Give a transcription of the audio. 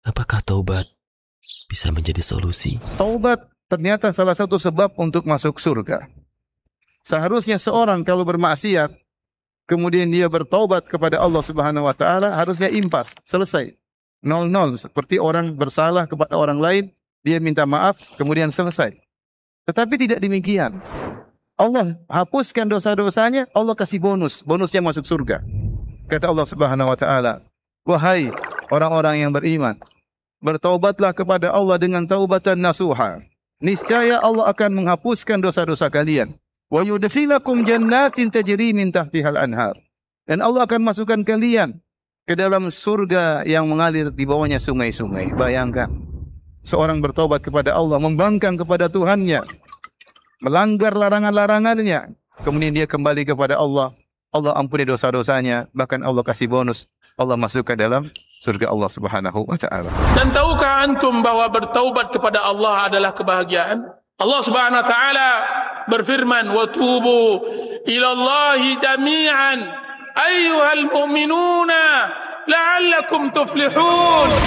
Apakah taubat bisa menjadi solusi? Taubat ternyata salah satu sebab untuk masuk surga. Seharusnya seorang kalau bermaksiat, kemudian dia bertaubat kepada Allah Subhanahu wa taala, harusnya impas, selesai. 0-0, seperti orang bersalah kepada orang lain, dia minta maaf, kemudian selesai. Tetapi tidak demikian. Allah hapuskan dosa-dosanya, Allah kasih bonus, bonusnya masuk surga. Kata Allah Subhanahu wa taala, "Wahai orang-orang yang beriman, bertaubatlah kepada Allah dengan taubatan nasuha. Niscaya Allah akan menghapuskan dosa-dosa kalian. Wa yudkhilakum jannatin tajri min tahtihal anhar." Dan Allah akan masukkan kalian ke dalam surga yang mengalir di bawahnya sungai-sungai. Bayangkan, seorang bertaubat kepada Allah, membangkang kepada Tuhannya, melanggar larangan-larangannya, kemudian dia kembali kepada Allah. Allah ampuni dosa-dosanya, bahkan Allah kasih bonus. Allah masukkan dalam surga Allah Subhanahu wa taala. Dan tahukah antum bahwa bertaubat kepada Allah adalah kebahagiaan? Allah Subhanahu wa taala berfirman, "Wa tubu ila Allahi jami'an ayyuhal mu'minuna la'allakum tuflihun."